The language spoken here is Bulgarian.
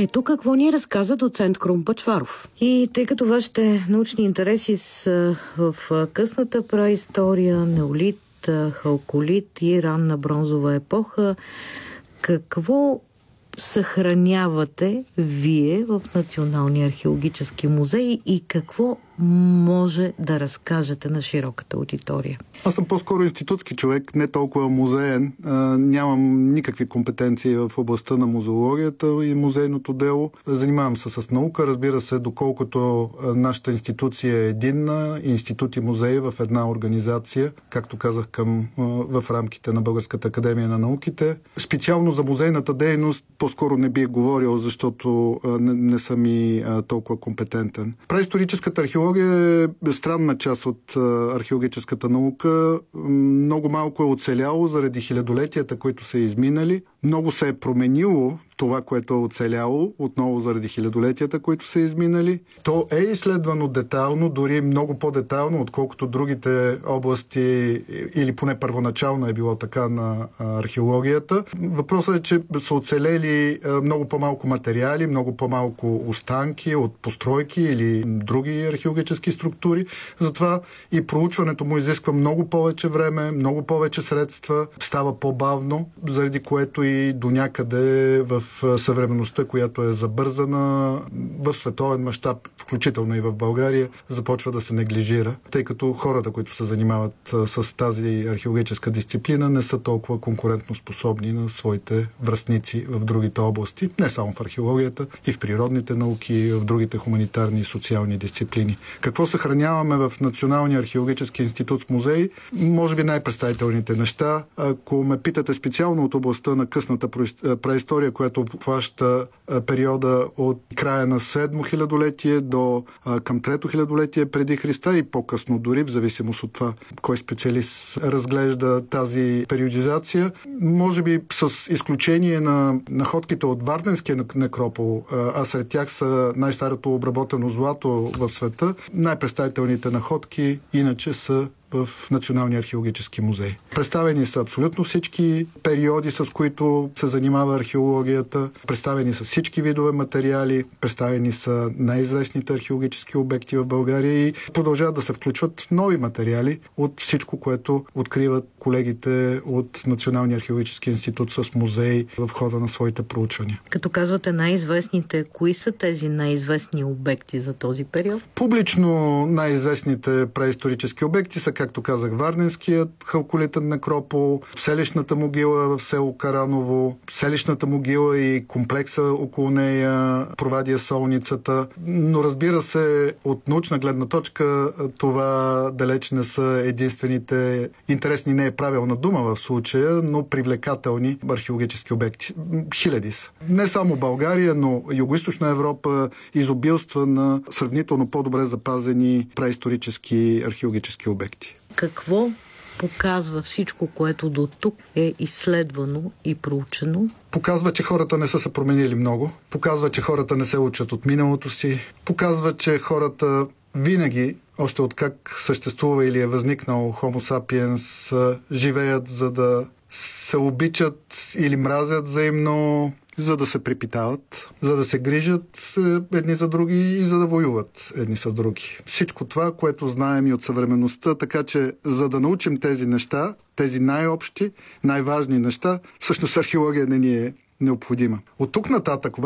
Ето какво ни разказа доцент Крум Бъчваров. И тъй като вашите научни интереси са в късната праистория, неолит, халколит и ранна бронзова епоха, какво съхранявате вие в Националния археологически музей и какво може да разкажете на широката аудитория? Аз съм по-скоро институтски човек, не толкова музеен. Нямам никакви компетенции в областта на музеологията и музейното дело. Занимавам се с наука, разбира се, доколкото нашата институция е единна, институт и музей в една организация, както казах, в рамките на Българската академия на науките. Специално за музейната дейност по-скоро не бих говорил, защото не съм и толкова компетентен. Праисторическата археология е странна част от археологическата наука. Много малко е оцеляло заради хилядолетията, които са изминали. Много се е променило това, което е оцеляло, отново заради хилядолетията, които са изминали. То е изследвано детайлно, дори много по-детайлно, отколкото другите области, или поне първоначално е било така на археологията. Въпросът е, че са оцелели много по-малко материали, много по-малко останки от постройки или други археологически структури. Затова и проучването му изисква много повече време, много повече средства, става по-бавно, заради което и до някъде в съвременността, която е забързана в световен мащаб, включително и в България, започва да се неглижира, тъй като хората, които се занимават с тази археологическа дисциплина, не са толкова конкурентно способни на своите връстници в другите области, не само в археологията, и в природните науки, и в другите хуманитарни и социални дисциплини. Какво съхраняваме в Националния археологически институт в музей? Може би най-представителните неща. Ако ме питате специално от областта на късната праистория, която обхваща периода от края на 7 хилядолетие до към 3 хилядолетие преди Христа и по-късно дори, в зависимост от това кой специалист разглежда тази периодизация. Може би с изключение на находките от Варденския некропол, а сред тях са най-старото обработено злато в света, най-представителните находки иначе са в Националния археологически музей. Представени са абсолютно всички периоди, с които се занимава археологията, представени са всички видове материали, представени са най-известните археологически обекти в България и продължават да се включват нови материали от всичко, което откриват колегите от Националния археологически институт с музей в хода на своите проучвания. Като казвате най-известните, кои са тези най-известни обекти за този период? Публично най-известните преисторически обекти са, както казах, Варденският халколитен некропол, селищната могила в село Караново, селищната могила и комплекса около нея, Провадия солницата. Но разбира се, от научна гледна точка това далеч не са единствените интересни, не е правилна дума в случая, но привлекателни археологически обекти. Хиляди са. Не само България, но Югоизточна Европа изобилства на сравнително по-добре запазени преисторически археологически обекти. Какво показва всичко, което до тук е изследвано и проучено? Показва, че хората не са се променили много. Показва, че хората не се учат от миналото си. Показва, че хората винаги, още от как съществува или е възникнал Homo sapiens, живеят за да се обичат или мразят взаимно, за да се препитават, за да се грижат едни за други и за да воюват едни с други. Всичко това, което знаем и от съвременността, така че за да научим тези неща, тези най-общи, най-важни неща, всъщност археология не ни е необходима. От тук нататък